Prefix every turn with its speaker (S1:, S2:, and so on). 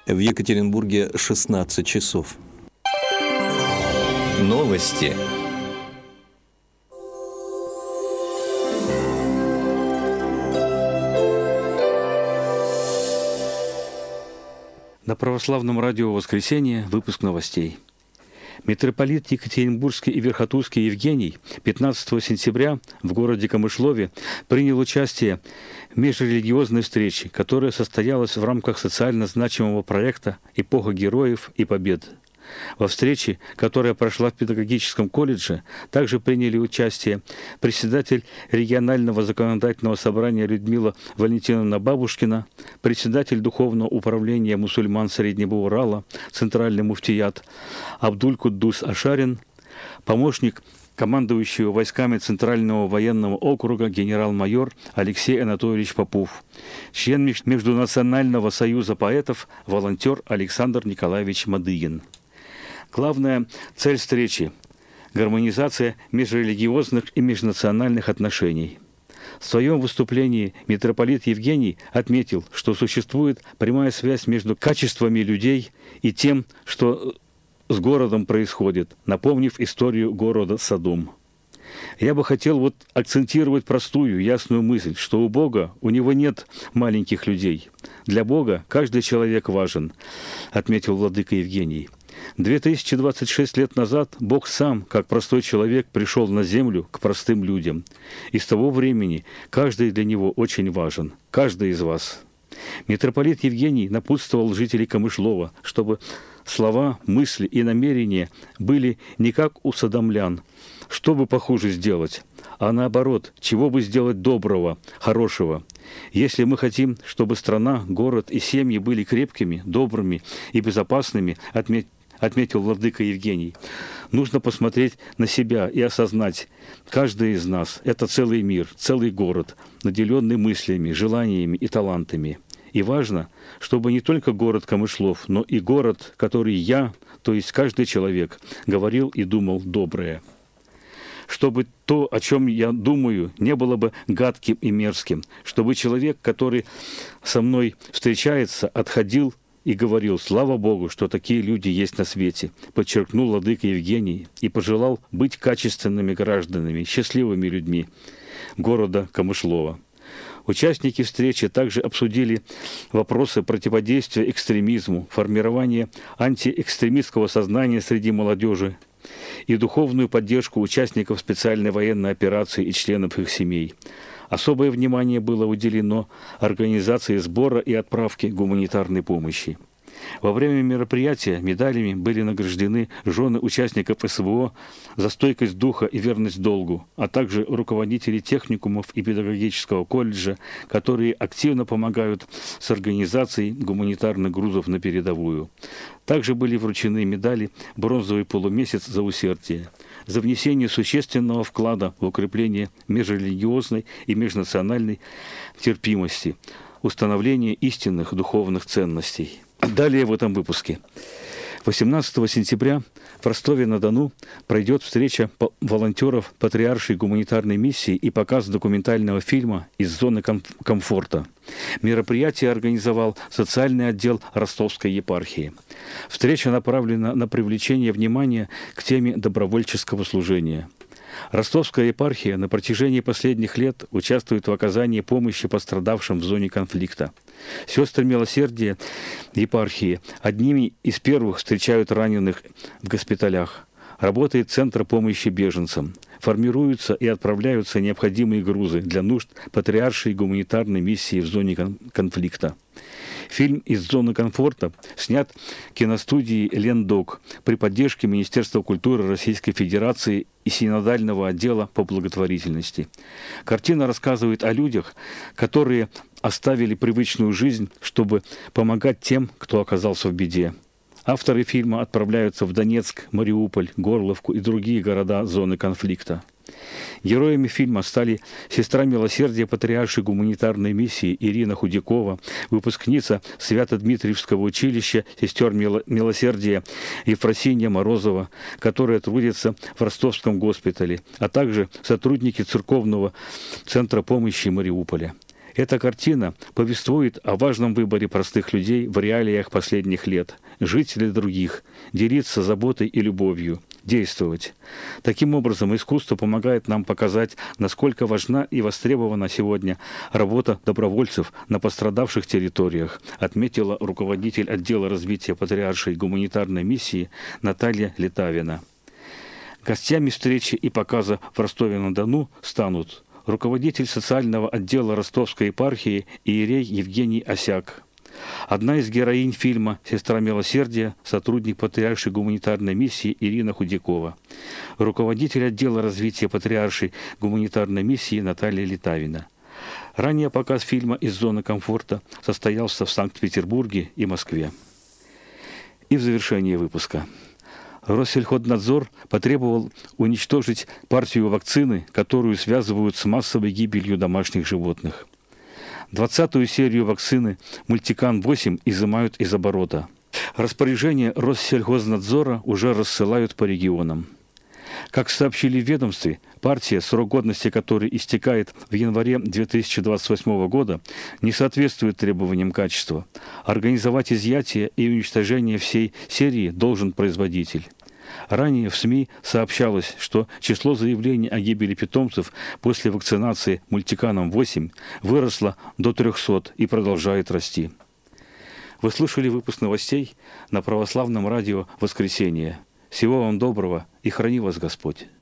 S1: В Екатеринбурге 16 часов. Новости.
S2: На православном радио «Воскресенье» выпуск новостей. Митрополит Екатеринбургский и Верхотурский Евгений 15 сентября в городе Камышлове принял участие в межрелигиозной встрече, которая состоялась в рамках социально значимого проекта «Эпоха героев и побед». Во встрече, которая прошла в педагогическом колледже, также приняли участие председатель регионального законодательного собрания Людмила Валентиновна Бабушкина, председатель Духовного управления мусульман Среднего Урала, Центральный муфтият Абдуль-Куддус Ашарин, помощник командующего войсками Центрального военного округа генерал-майор Алексей Анатольевич Попов, член Междунационального союза поэтов, волонтер Александр Николаевич Мадыгин. Главная цель встречи – гармонизация межрелигиозных и межнациональных отношений. В своем выступлении митрополит Евгений отметил, что существует прямая связь между качествами людей и тем, что с городом происходит, напомнив историю города Содом. Я бы хотел акцентировать простую, ясную мысль, что у Бога, у Него нет маленьких людей. Для Бога каждый человек важен, отметил владыка Евгений. 2026 лет назад Бог сам, как простой человек, пришел на землю к простым людям. И с того времени каждый для Него очень важен, каждый из вас. Митрополит Евгений напутствовал жителей Камышлова, чтобы слова, мысли и намерения были не как у содомлян, что бы похуже сделать, а наоборот, чего бы сделать доброго, хорошего. Если мы хотим, чтобы страна, город и семьи были крепкими, добрыми и безопасными, отметил владыка Евгений, нужно посмотреть на себя и осознать, каждый из нас – это целый мир, целый город, наделенный мыслями, желаниями и талантами. И важно, чтобы не только город Камышлов, но и город, который я, то есть каждый человек, говорил и думал доброе. Чтобы то, о чем я думаю, не было бы гадким и мерзким, чтобы человек, который со мной встречается, отходил и говорил: «Слава Богу, что такие люди есть на свете», подчеркнул владыка Евгений и пожелал быть качественными гражданами, счастливыми людьми города Камышлова. Участники встречи также обсудили вопросы противодействия экстремизму, формирования антиэкстремистского сознания среди молодежи и духовную поддержку участников специальной военной операции и членов их семей. Особое внимание было уделено организации сбора и отправки гуманитарной помощи. Во время мероприятия медалями были награждены жены участников СВО за стойкость духа и верность долгу, а также руководители техникумов и педагогического колледжа, которые активно помогают с организацией гуманитарных грузов на передовую. Также были вручены медали «Бронзовый полумесяц» за усердие, за внесение существенного вклада в укрепление межрелигиозной и межнациональной терпимости, установление истинных духовных ценностей. Далее в этом выпуске. 18 сентября в Ростове-на-Дону пройдет встреча волонтеров Патриаршей гуманитарной миссии и показ документального фильма «Из зоны комфорта». Мероприятие организовал социальный отдел Ростовской епархии. Встреча направлена на привлечение внимания к теме добровольческого служения. Ростовская епархия на протяжении последних лет участвует в оказании помощи пострадавшим в зоне конфликта. Сестры милосердия епархии одними из первых встречают раненых в госпиталях. Работает Центр помощи беженцам. Формируются и отправляются необходимые грузы для нужд Патриаршей гуманитарной миссии в зоне конфликта. Фильм «Из зоны комфорта» снят киностудией «Лендок» при поддержке Министерства культуры Российской Федерации и Синодального отдела по благотворительности. Картина рассказывает о людях, которые оставили привычную жизнь, чтобы помогать тем, кто оказался в беде. Авторы фильма отправляются в Донецк, Мариуполь, Горловку и другие города зоны конфликта. Героями фильма стали сестра милосердия Патриаршей гуманитарной миссии Ирина Худякова, выпускница Свято-Дмитриевского училища сестер милосердия Ефросинья Морозова, которая трудится в Ростовском госпитале, а также сотрудники Церковного центра помощи Мариуполя. Эта картина повествует о важном выборе простых людей в реалиях последних лет – жить для других, делиться заботой и любовью, действовать. Таким образом, искусство помогает нам показать, насколько важна и востребована сегодня работа добровольцев на пострадавших территориях, отметила руководитель отдела развития Патриаршей гуманитарной миссии Наталья Литавина. Гостями встречи и показа в Ростове-на-Дону станут руководитель социального отдела Ростовской епархии иерей Евгений Осяк, одна из героинь фильма «Сестра милосердия», сотрудник Патриаршей гуманитарной миссии Ирина Худякова, руководитель отдела развития Патриаршей гуманитарной миссии Наталья Литавина. Ранее показ фильма «Из зоны комфорта» состоялся в Санкт-Петербурге и Москве. И в завершение выпуска. Россельхознадзор потребовал уничтожить партию вакцины, которую связывают с массовой гибелью домашних животных. 20-ю серию вакцины «Мультикан-8» изымают из оборота. Распоряжение Россельхознадзора уже рассылают по регионам. Как сообщили в ведомстве, партия, срок годности которой истекает в январе 2028 года, не соответствует требованиям качества. Организовать изъятие и уничтожение всей серии должен производитель. Ранее в СМИ сообщалось, что число заявлений о гибели питомцев после вакцинации Мультиканом-8 выросло до 300 и продолжает расти. Вы слушали выпуск новостей на православном радио «Воскресенье». Всего вам доброго и храни вас Господь!